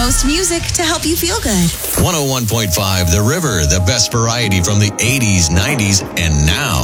most music to help you feel good. 101.5 The River, the best variety from the 80s, 90s, and now.